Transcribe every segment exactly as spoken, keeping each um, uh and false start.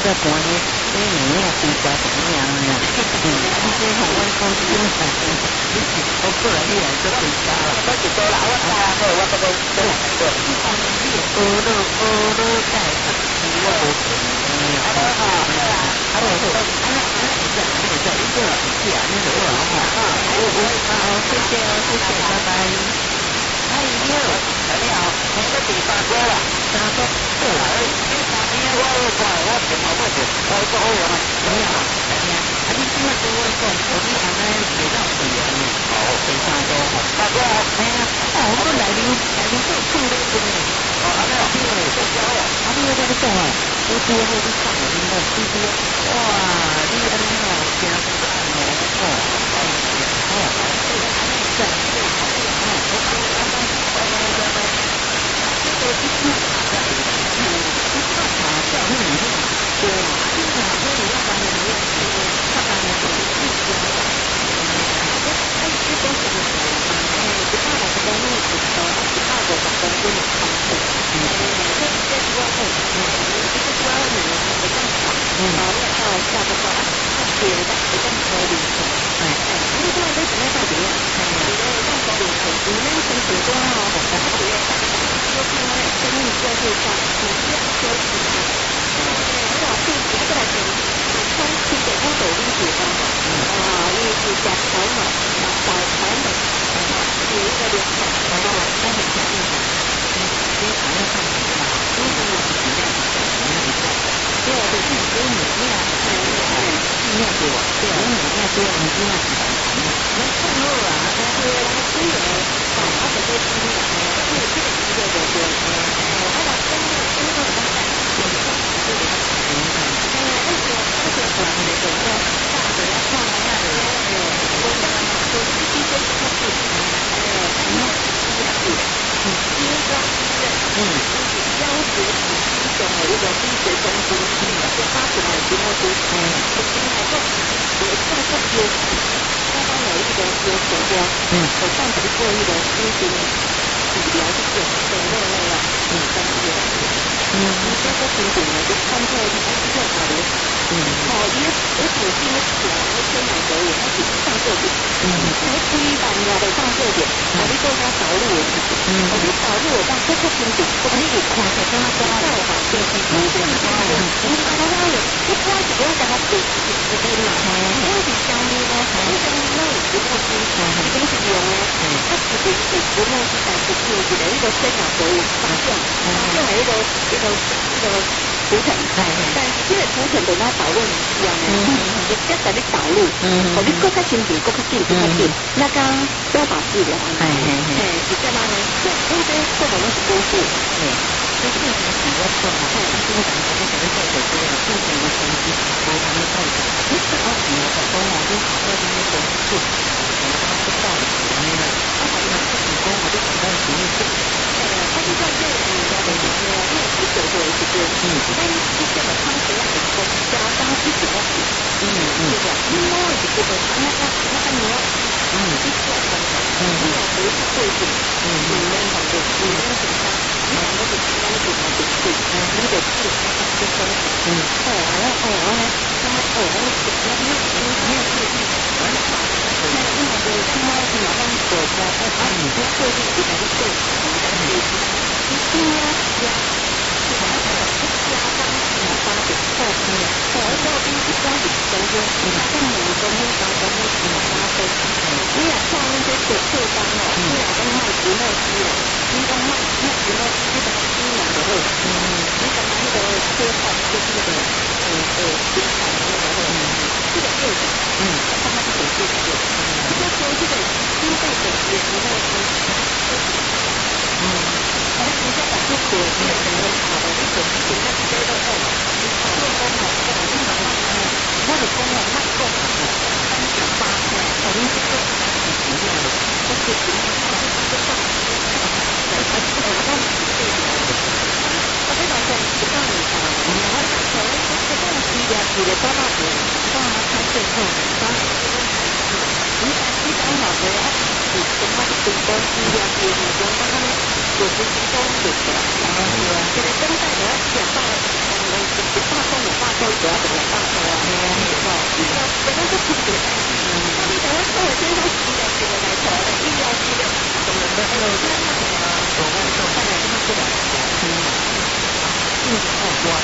在搬呢，所以你也比较怎么样呢？嗯，你这红温风真的，我过来你来做回家了。我是多啦，我家好，我这个做做。你学了学了在读书，我无骗你哦。啊，好啦，好好，啊那啊那你在你在你做老师啊，你做老师啊。啊，我我好，谢谢哦，谢谢，拜拜。哎，你好，你好，我是第三哥啦，三哥，对啦，哎，你三年我我我我电话不是，我做好用啊，你好，哎呀，啊你今日跟我讲，我你安尼袂当对啊呢，哦，第三哥，大哥，哎呀，哦，我来临来临做处理的呢，哦，安尼啊，你有做交啊，啊你有在你讲啊，我拄好你讲的你讲，你说，哇，你安尼哦，真赞哦，哦，哎呀，哦，对，安尼在，对，哦，我刚刚刚刚。这个一出来，嗯，一出来叫你里面，对，经常跟你要把你里面去，看看你手机里面，哎，哎，这东西是什么？哎，一百五十公里一头，一百五十公里一头，嗯，这这是我讲，嗯，这是我讲的，会当跑，嗯，然后你到下个关，啊，别的会当可以，哎哎，你这样你怎么到底啊？哎呀，你会当可以，你们从顶多哦，然后别的。我看到生意在路上，你这样休息啊？哎，我老弟拿过来给你，从去给我抖音写的，啊，你是假财嘛，假财嘛，有一个联想，然后他很强硬的，嗯，所以好像看不到，因为我是比较比较比较比较，对对对，所以你这样，哎哎，尽量给我，对，因为你要多，你尽量比较强硬，能看到啊，但是虽然啊，他本身是那个，但是这个一个的对，哎，他把生意生意都比较大，有的生意就比较小，哎，而且而且管的比较大的要看那个，哎，我这样我是医生不是，哎，你要是是，嗯，精装的，嗯，就是要求是医生的一个医学中心，嗯，就八十来斤我都，哎，我现在说我现在说有。刚刚有一个有手标，嗯，我上次做一个咨询理疗是做手类类了，嗯，但是有，嗯，你这个情景呢，就看出来你还是做好的，嗯，好，因为我手机呢起来，我先买手也开始上热点，嗯，才推板呀的上热点，我你做它导入我自己，嗯，我你导入我当这个情景，我可以看着跟他抓到环境，因为这个情景，你看到他有，一开始不用跟他对，我跟你讲，因为你相遇呢，因为那有石墨烯，一定是有的，它只是一个石墨烯，但是有一个一个生长活物发现，发现了一个一个一个图层，但是这个图层等它导入你需要呢，直接在你导入，我你更加清楚，更加紧，更加紧，那个多把治疗，哎哎哎，是干嘛呢？这因为这做法都是功夫，哎，这事情是我做嘛，哎，这个感觉就等于做手术了，做什么东西，我还没做的，你是好几个工啊，就好多这些东西做，我刚刚不到的，没了，他好像自己工我就搞到体力做，哎，他就在这里面的里面，因为是手做一些，嗯，但是这个汤水要很多，加上一点点，嗯嗯，对吧？因为我是觉得那个那个牛。嗯，一做很好，嗯，你要回去对比，嗯，你们好的，你们怎么样？你们是怎么样子的？对，嗯，你得去看看这个，嗯，哦，然后哦，那么哦，那那那你你也可以去玩一玩，那因为我他妈是马上走的，啊，你不会去去哪个对，你的对，你听呀呀。是吧？不加上五八点后面，我到底是加几分钟？你看五分钟、八分钟、十八分，你也看那些手册单哦，你也都卖石墨烯了，你都卖卖石墨烯，你把它吸两个二，嗯，你把它那个切块就是那个呃呃平板的那个二，这个二的，嗯，它它是手册的，你就说这个经费等级石墨烯，嗯。反正人家讲说可见的很好的，一种一种那是这个哦，你做工哦，这个经常哦，我的工哦，卖够好哦，三十八块，哦，你是做三十几样的，都是平常哦，这上对，而且我到你对的，我这种工不到你啊，我我讲说，我这种低价低的多到我，到他开最后，到这种开始，你讲你讲好的啊，你什么都不多，低价低的，我刚刚。九十分钟就出来，然后这个灯带我要讲到，嗯，不大风我大风，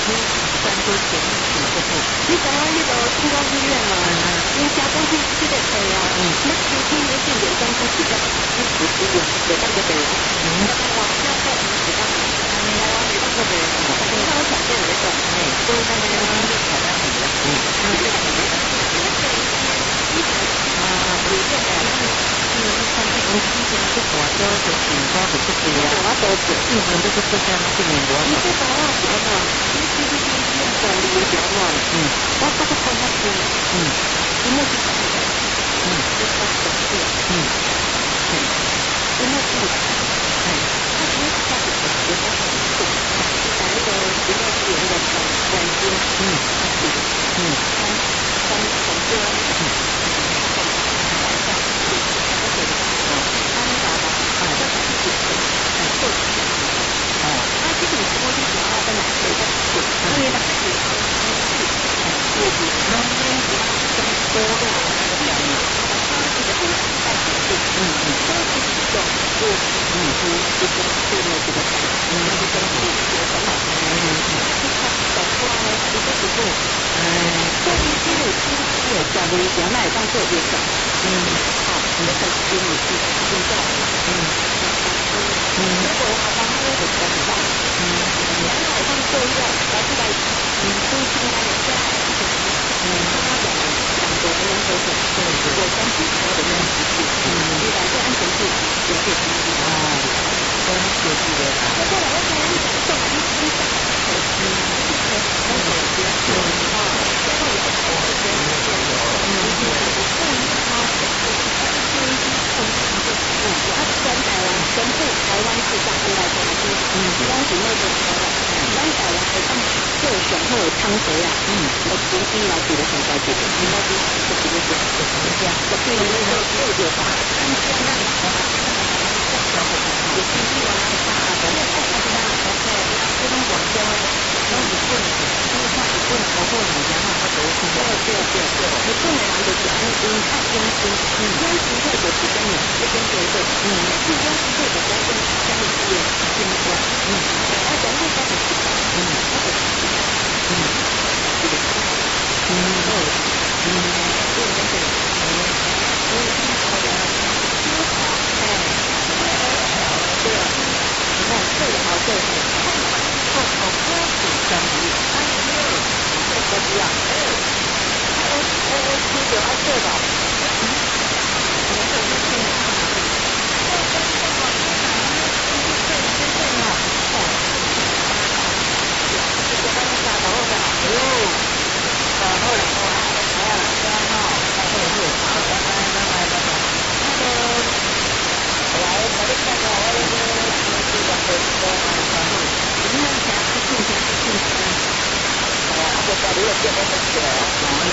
三多钱什么过后，你讲到那个中高医院嘛，因为加工去吃的可以啊，嗯，那今天的重点中是比较不服输的，有那个的，嗯，哇，那在比较，台湾有那个的，我刚刚讲过有一种，哎，都是那个台湾很的，嗯，那这个很的，那个一百啊，有一个的，嗯，看这个之前是广州的景高的这个呀，我都是，嗯，这个这家是美国，你这个啊，什么呢？其实这些医院的医疗啊，嗯，我这个看下去，嗯，因为是这个，嗯，这个手术，嗯，对，因为是，哎，他因为他是手术，他是手术，在那个医疗资源的环环境，嗯，是，嗯，他他从这，嗯，从晚上去，他都可以。安达吧，啊，这才是主的，很受气的。哦，那其实你直播间主要在哪里在做？因为它是主要是很多的，然后呢，主要是跟多的那个表演，它是一个很带动的，嗯嗯，都是一种做嗯嗯这个做的这个感，嗯，那就跟自己的很好，嗯嗯，是它走出来一个不错，嗯，所以这个其实有假如原来当做一个，嗯，好，也很吸引去听到，嗯嗯，如果我帮他们很多很大，嗯，原来当做一个来出来，嗯，都是那个家一种，嗯，他两两个人都是，对，我相信所有的人是，嗯，你两个安全是绝对第一啊，都是绝对的啦。那后来我觉得你讲说嘛，你你讲的，嗯，嗯，那个别说啊，最后有我我觉得是，嗯，因为我对于他的这个这一些从一个嗯，他全台湾全部台湾是上应该说还是嗯，其他境内都是台湾，咱台湾会当做上好的汤水啊，嗯，我自己来做的上在做的，应该是就是这个就是这样，我对于那个六九八，咱现在我们这个小伙伴也是一万八，咱们看看他 OK， 这种广州。那日本，因为看日本好好物件嘛，我都去过。对对对，日本的人就是安心、爱用心，嗯，用心会就是真的，这边对对，嗯，是用心会的，咱跟家里资源经过，嗯，那咱会家里知道，嗯，那个知道，嗯，这个知道，嗯，对，嗯，对对对，嗯，所以听好的，听好，哎，对，你看最好最好。哦，好高级，专业，哎呦，这个不一样，哎，哎哎哎，这个爱这个，嗯，我们这边现在看哪里？这这这好看啊，这这这这哦，哦，这个刚刚下头的，哎呦，然后然后啊，哎呀，然后，哎呦呦，好，拜拜拜拜拜拜，那个，来，我们看看我这个这个这个啊。你看前不进前不进前，哎呀，我家里有这么多钱，好了，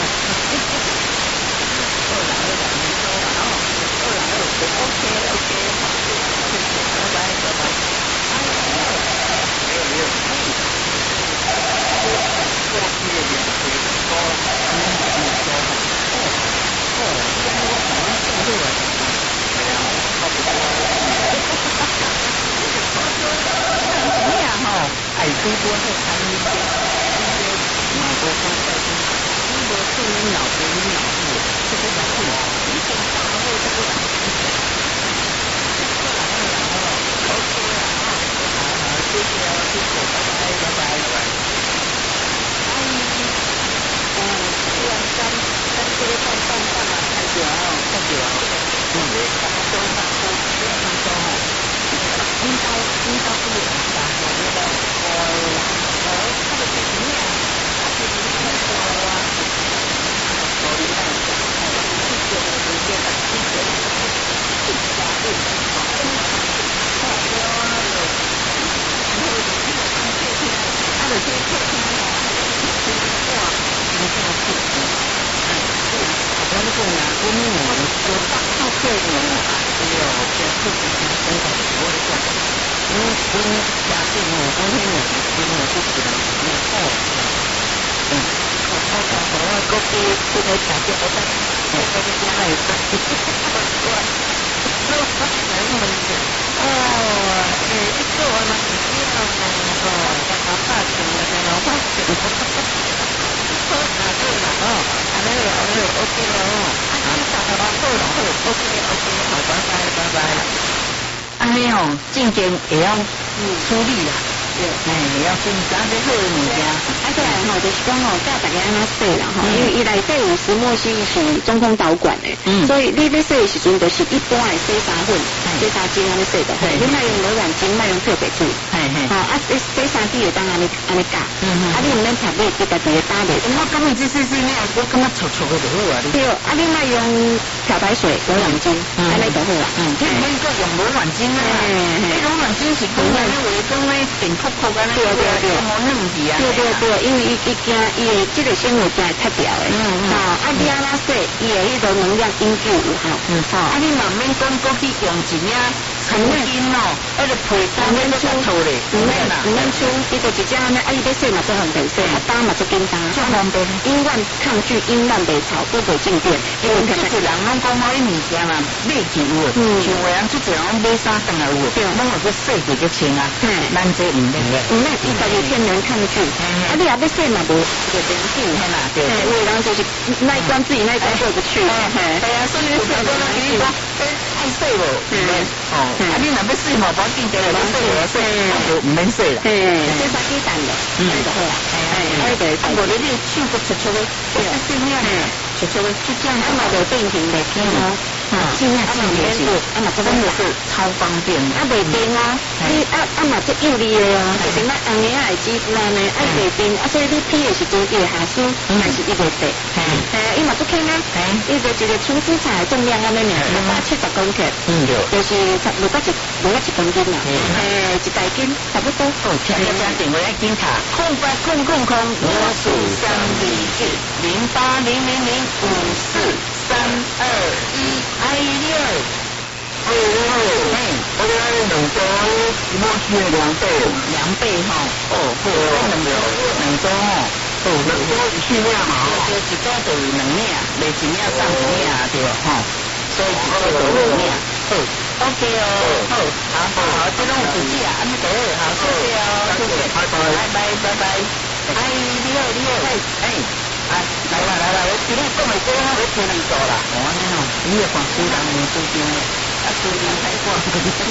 后来后来你说了哦，后来后来 OK OK， 好，谢谢，拜拜拜拜，哎呦，没有没有，哎，这这这个也可以说，嗯嗯说，哦哦，现在我反正进入了，哎呀，差不多，哈哈哈哈哈。你呀吼，爱主播是谈一些一些马国风在听，如果是你老婆你老婆，这个小事，你从大后这个来，这个来了然后 OK 了啊，好好谢谢哦，谢谢，拜拜拜拜拜拜。哎，嗯，突然间跟这个饭饭饭啊，太久了，太久了，嗯，大家都上都非常多哦。应该应该是有吧，我觉得呃呃，他的水平面，他水平面高啊，所以呢，哎，是觉得有些的是觉得更加对，好，非常好，对哦，有，然后有这个世界现在，他的这个特性啊，就是哇，你这样子，哎，对，好多的公园，公园有大套客人啊，也有这特别真的我的讲。我我家境我我那个我我不知道我好嗯我我讲我个个这个条件我在我在家里头我我我人们哦哎这我呢哦，大家拍球了，然后拍球，好啦好啦哦，安尼安尼 OK 了哦，啊，大家好啦好 ，OK OK， 好，拜拜拜拜。 安尼哦，正经会晓处理啦。哎，要先查这好的物件。 啊，对啊，吼，就是讲吼，教大家安怎洗啦吼，因为伊内底有石墨烯是中空导管的，所以你咧洗的时阵，就是一般的洗衫粉、洗衫巾安尼洗的，你莫用柔软巾，莫用特别剂。嘿嘿。吼，啊，你洗衫机会当安尼安尼夹，啊，你毋免插尾，伊家己会打袂。 我感觉这洗洗呢，我感觉臭臭的就好啊。 对，啊，你莫用漂白水、柔软巾，安尼就好啦。 嗯，你免个用柔软巾啊，你柔软巾是讲安尼话讲咧变酷酷安尼。对对对，对对对， 因为伊伊惊伊的即个纤维惊会拆掉的，嗯嗯，吼，啊你安怎洗，伊的迄个能量永久有效，嗯，吼， 啊你慢慢讲过去用一领曾经哦，迄个皮单免出头咧， 唔免啦，唔免出，伊就直接安尼，啊伊要洗嘛做方便洗，啊打嘛做简单， 做方便， 永远抗拒阴烂袂臭，都袂静电， 因为即个人拢讲我迄物件啦，买就有，像有人即个人买衫当然有，拢有去洗过去穿啊，咱这唔免。 唔免，伊家己天然抗拒，啊你也要洗嘛无就变紧嘿啦，对，有的人就是那一关自己那一关过不去，嘿， 对啊，所以有好多人伊讲，爱洗无，唔免，哦，啊你若要洗嘛，无紧着来洗我洗，就唔免洗啦， 嘿，洗衫机淡的，嗯，就好啦，哎，哎，对，啊无你你手骨出出的，对，洗面出出的，就这样，啊嘛就变形袂起哦。啊，现在这样也是，啊嘛，真的是超方便， 啊袂冰啊，你啊啊嘛这有利的哦，就是咱红叶仔的肌肤啊呢，啊袂冰，啊所以你披的时阵伊会下水，还是伊袂湿，嘿，伊嘛足轻啊，伊就一个粗丝菜重量安尼尔，六百七十公克，嗯对，就是差不多一六百一公斤啦，嘿，一大斤差不多。 哦，听你讲电话来检查，空八空空空，我数三二一零八零零零五四三二一。哎六，哎六，哎，我哋两组摩西的两倍，两倍哈，哦，好，两两两组哦，哦，两组一去领嘛，就一组就有两领，袂一领送一领对哈，所以一组就有两领，好 ，OK 哦，好，好好好，这种有自己啊，安尼就好，好，谢谢哦，谢谢，拜拜，拜拜拜拜，哎，你好你好，哎。啊，来啦来啦，我今日讲的歌我听你做啦。哦，安尼哦，你也看主人无主张的，啊主人太广。好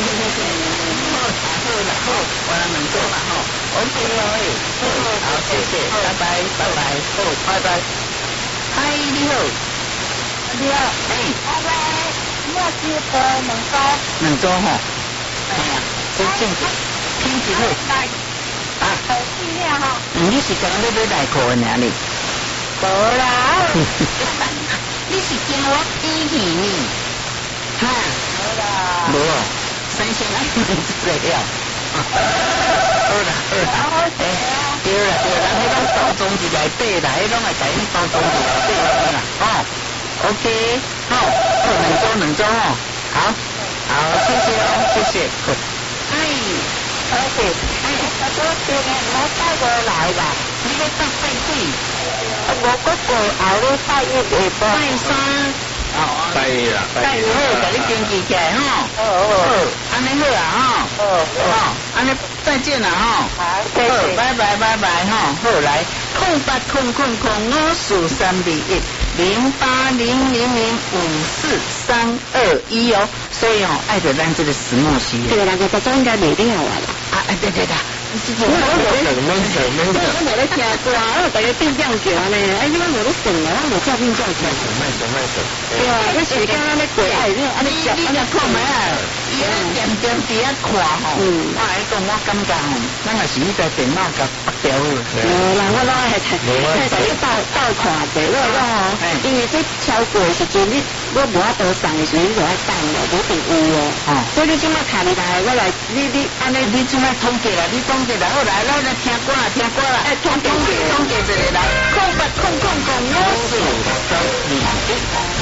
啦好，我来问做啦吼。OK 哦，好，好谢谢，拜拜拜拜，好拜拜。嗨，你好，你好，哎，拜拜，墨西哥两周。两周吼，哎呀，真正品质好。啊，好质量吼。嗯，你是讲要买内裤的哪里？无啦，你是惊我机器呢？哈，无啦，无哦，三千爱买出来了。好啦好啦，哎，对啦对啦，迄种包装一内底啦，迄种会甲因包装一内底啦。哦 ，OK， 好，哦，两周两周哦，好，好，谢谢哦，谢谢。哎，好嘅，哎，我说今日我带过来啦，你要搭飞机？我嗰個後咧拜一下晡，拜三， 拜一啦， 拜一好，甲你登記起來吼，好好，安尼好啊吼，好，好，安尼再見啦吼，好，拜拜拜拜吼，好來，空八空空空五四三二一零八零零零五四三二一哦，所以哦，愛着咱這個石墨烯， 這個兩個早早應該賣掉啊啦， 啊，對對對。我冇咧，冇咧，冇咧， 我冇咧聽歌，我大家變將橋呢，哎，你講冇咧成啊，我冇照變將橋。 慢走，慢走，慢走。 對啊，你時間安尼過，哎，你安尼食， 你你看咩啊？伊咧點點佇遐看吼，我係講我感覺吼，咱也是迄個電腦甲拔掉去。 無啦，我攏係睇，睇睇你倒倒看者，我講吼，因為這超過的時陣，你我無法度送的時陣，你就愛等咯，無定有哦。所以你即馬卡你來，我來，你你安尼， 你即馬統計啦，你統計啦，好來，咱來聽歌啦，聽歌啦，哎，統計統計一個來，空八空空空，我數三二一。